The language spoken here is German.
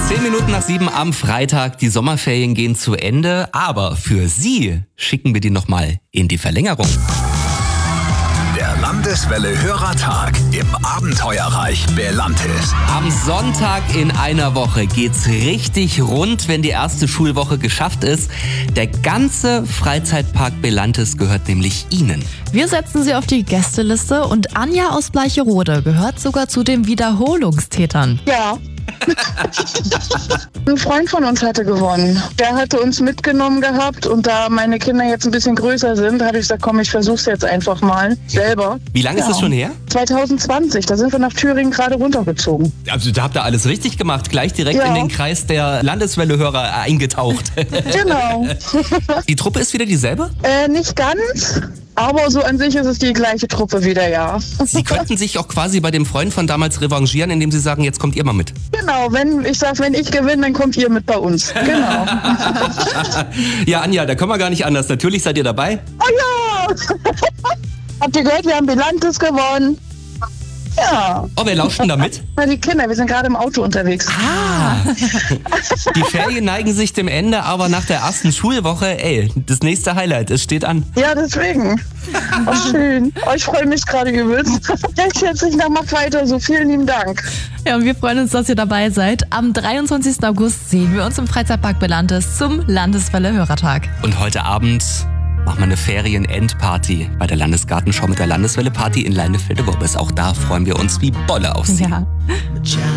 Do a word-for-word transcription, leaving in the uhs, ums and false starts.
Zehn Minuten nach sieben am Freitag. Die Sommerferien gehen zu Ende. Aber für Sie schicken wir die nochmal in die Verlängerung. Der Landeswelle Hörertag im Abenteuerreich Belantis. Am Sonntag in einer Woche geht's richtig rund, wenn die erste Schulwoche geschafft ist. Der ganze Freizeitpark Belantis gehört nämlich Ihnen. Wir setzen Sie auf die Gästeliste und Anja aus Bleicherode gehört sogar zu den Wiederholungstätern. Ja. Ein Freund von uns hatte gewonnen. Der hatte uns mitgenommen gehabt und da meine Kinder jetzt ein bisschen größer sind, habe ich gesagt, komm, ich versuch's jetzt einfach mal selber. Wie lange ja. ist das schon her? zwanzig zwanzig, da sind wir nach Thüringen gerade runtergezogen. Also da habt ihr alles richtig gemacht, gleich direkt ja. in den Kreis der Landeswelle-Hörer eingetaucht. Genau. Die Truppe ist wieder dieselbe? Äh, nicht ganz. Aber so an sich ist es die gleiche Truppe wieder, ja. Sie könnten sich auch quasi bei dem Freund von damals revanchieren, indem Sie sagen, jetzt kommt ihr mal mit. Genau, wenn ich sage, wenn ich gewinne, dann kommt ihr mit bei uns. Genau. Ja, Anja, da können wir gar nicht anders. Natürlich seid ihr dabei. Oh ja! Habt ihr gehört, wir haben Belantis gewonnen. Ja. Oh, wer lauscht denn da mit? Na, die Kinder, wir sind gerade im Auto unterwegs. Ah! Die Ferien neigen sich dem Ende, aber nach der ersten Schulwoche, ey, das nächste Highlight, es steht an. Ja, deswegen. Oh, schön. Oh, ich freue mich gerade übelst. Recht herzlichen Dank, macht weiter so. Vielen lieben Dank. Ja, und wir freuen uns, dass ihr dabei seid. Am dreiundzwanzigsten August sehen wir uns im Freizeitpark Belantis zum Landeswelle Hörertag. Und heute Abend machen wir eine Ferien-Endparty bei der Landesgartenschau mit der Landeswelle Party in Leinefelde-Worbis. Auch da freuen wir uns wie Bolle auf Sie. Ja.